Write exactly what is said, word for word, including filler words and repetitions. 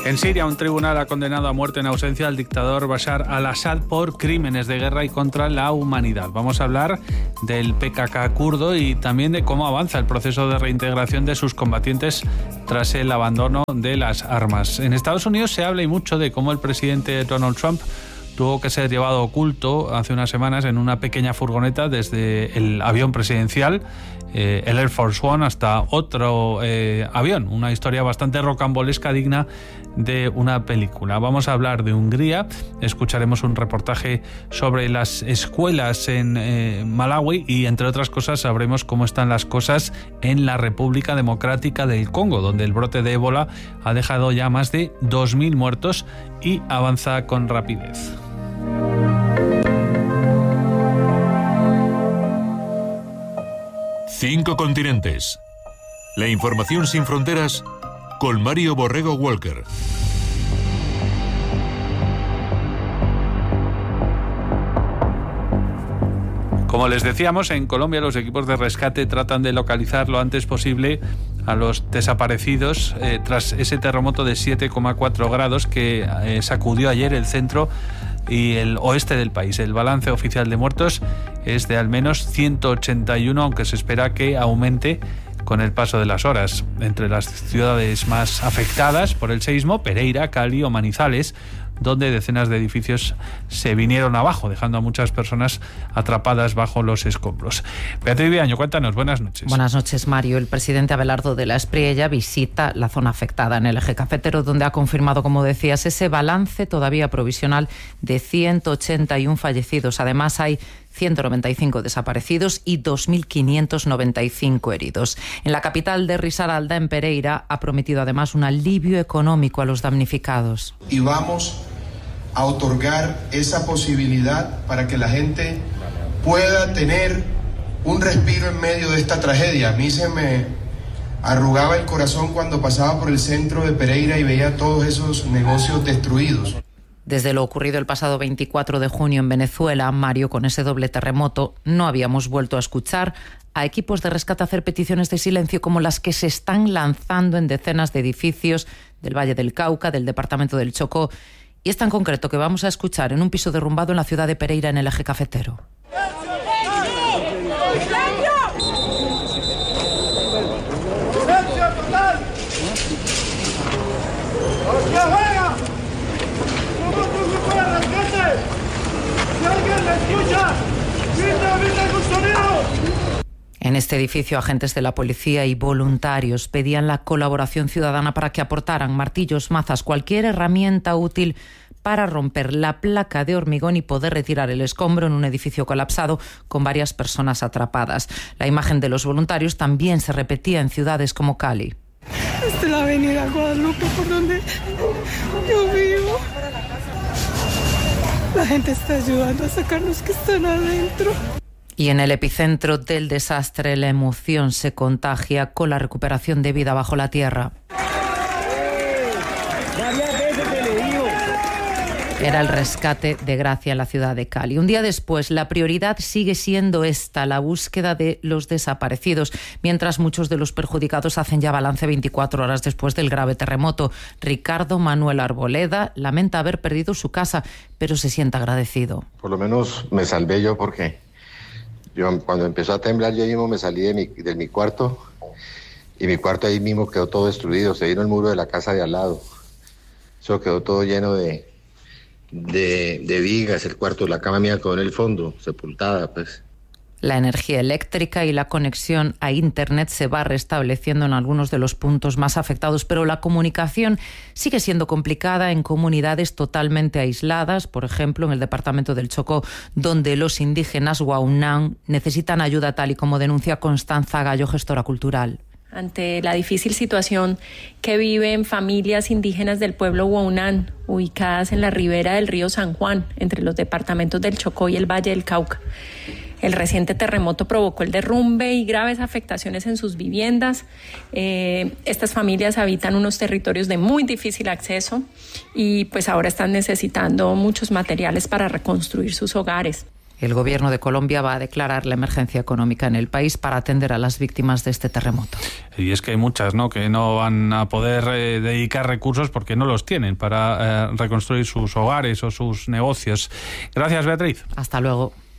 En Siria, un tribunal ha condenado a muerte en ausencia al dictador Bashar al-Assad por crímenes de guerra y contra la humanidad. Vamos a hablar del P K K kurdo y también de cómo avanza el proceso de reintegración de sus combatientes tras el abandono de las armas. En Estados Unidos se habla y mucho de cómo el presidente Donald Trump tuvo que ser llevado oculto hace unas semanas en una pequeña furgoneta desde el avión presidencial, eh, el Air Force One, hasta otro eh, avión. Una historia bastante rocambolesca, digna de una película. Vamos a hablar de Hungría, escucharemos un reportaje sobre las escuelas en eh, Malawi y, entre otras cosas, sabremos cómo están las cosas en la República Democrática del Congo, donde el brote de ébola ha dejado ya más de dos mil muertos y avanza con rapidez. Cinco continentes. La información sin fronteras con Mario Borrego Walker. Como les decíamos, en Colombia los equipos de rescate tratan de localizar lo antes posible a los desaparecidos eh, tras ese terremoto de siete coma cuatro grados que eh, sacudió ayer el centro y el oeste del país. El balance oficial de muertos es de al menos ciento ochenta y uno, aunque se espera que aumente con el paso de las horas. Entre las ciudades más afectadas por el seísmo, Pereira, Cali o Manizales, donde decenas de edificios se vinieron abajo, dejando a muchas personas atrapadas bajo los escombros. Beatriz Viaño, cuéntanos, buenas noches. Buenas noches, Mario. El presidente Abelardo de la Espriella visita la zona afectada en el eje cafetero, donde ha confirmado, como decías, ese balance todavía provisional de ciento ochenta y uno fallecidos. Además, hay ciento noventa y cinco desaparecidos y dos mil quinientos noventa y cinco heridos. En la capital de Risaralda, en Pereira, ha prometido además un alivio económico a los damnificados. Y vamos a otorgar esa posibilidad para que la gente pueda tener un respiro en medio de esta tragedia. A mí se me arrugaba el corazón cuando pasaba por el centro de Pereira y veía todos esos negocios destruidos. Desde lo ocurrido el pasado veinticuatro de junio en Venezuela, Mario, con ese doble terremoto, no habíamos vuelto a escuchar a equipos de rescate hacer peticiones de silencio como las que se están lanzando en decenas de edificios del Valle del Cauca, del departamento del Chocó, y es tan concreto que vamos a escuchar en un piso derrumbado en la ciudad de Pereira, en el eje cafetero. En este edificio, agentes de la policía y voluntarios pedían la colaboración ciudadana para que aportaran martillos, mazas, cualquier herramienta útil para romper la placa de hormigón y poder retirar el escombro en un edificio colapsado con varias personas atrapadas. La imagen de los voluntarios también se repetía en ciudades como Cali. Esta es la avenida Guadalupe, por donde yo vivo. La gente está ayudando a sacar los que están adentro. Y en el epicentro del desastre, la emoción se contagia con la recuperación de vida bajo la tierra. Era el rescate de Gracia en la ciudad de Cali. Un día después, la prioridad sigue siendo esta, la búsqueda de los desaparecidos, mientras muchos de los perjudicados hacen ya balance veinticuatro horas después del grave terremoto. Ricardo Manuel Arboleda lamenta haber perdido su casa, pero se siente agradecido. Por lo menos me salvé yo, porque yo cuando empezó a temblar yo mismo me salí de mi, de mi cuarto, y mi cuarto ahí mismo quedó todo destruido. Se vino el muro de la casa de al lado. Eso quedó todo lleno de... De, de vigas, el cuarto, la cama mía quedó en el fondo, sepultada, pues. La energía eléctrica y la conexión a Internet se va restableciendo en algunos de los puntos más afectados, pero la comunicación sigue siendo complicada en comunidades totalmente aisladas, por ejemplo, en el departamento del Chocó, donde los indígenas Guaunán necesitan ayuda, tal y como denuncia Constanza Gallo, gestora cultural. Ante la difícil situación que viven familias indígenas del pueblo Guaunán, ubicadas en la ribera del río San Juan, entre los departamentos del Chocó y el Valle del Cauca. El reciente terremoto provocó el derrumbe y graves afectaciones en sus viviendas. Eh, estas familias habitan unos territorios de muy difícil acceso y pues ahora están necesitando muchos materiales para reconstruir sus hogares. El gobierno de Colombia va a declarar la emergencia económica en el país para atender a las víctimas de este terremoto. Y es que hay muchas, ¿no?, que no van a poder eh, dedicar recursos porque no los tienen para eh, reconstruir sus hogares o sus negocios. Gracias, Beatriz. Hasta luego.